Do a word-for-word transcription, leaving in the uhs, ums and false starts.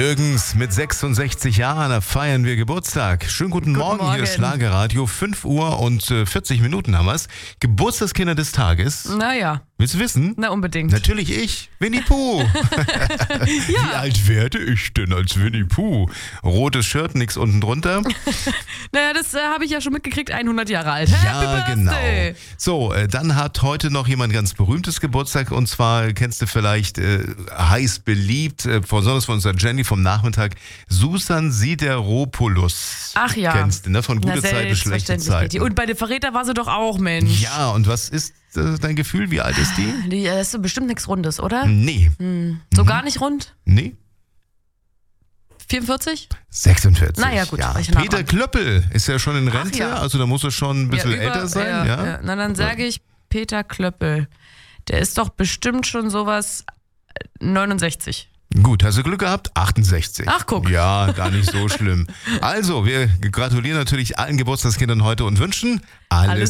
Jürgens mit sechsundsechzig Jahren, da feiern wir Geburtstag. Schönen guten, Guten Morgen, Morgen. hier ist Schlagerradio, fünf Uhr und äh, vierzig Minuten haben wir's. Geburtstagskinder des Tages. Naja, Willst du wissen? na unbedingt. Natürlich ich, Winnie Pooh. Wie alt werde ich denn als Winnie Pooh? Rotes Shirt, nix unten drunter. Naja, das äh, habe ich ja schon mitgekriegt, hundert Jahre alt. Ja, Happy genau. Birthday. So, äh, dann hat heute noch jemand ganz berühmtes Geburtstag und zwar kennst du vielleicht äh, heiß beliebt, äh, besonders von unserer Jenny vom Nachmittag, Susan Sideropoulos. Ach ja. Kennst du, ne? Von gute Na, Zeiten, schlechte selbstverständlich, Zeiten. Betty. Und bei den Verräter war sie doch auch, Mensch. Ja, und was ist äh, dein Gefühl? Wie alt ist die? Die, äh, ist so bestimmt nichts Rundes, oder? Nee. So gar nicht rund? Nee? vierundvierzig? sechsundvierzig. Na ja, gut, Ja. war ich nah Peter dran. Klöppel ist ja schon in Ach Rente, ja. also da muss er schon ein bisschen über- älter sein. Ja, ja. Na, dann sage ich Peter Klöppel. Der ist doch bestimmt schon sowas äh, neunundsechzig. Gut, hast du Glück gehabt? achtundsechzig. Ach, guck. Ja, gar nicht so schlimm. Also, wir gratulieren natürlich allen Geburtstagskindern heute und wünschen alles, Alles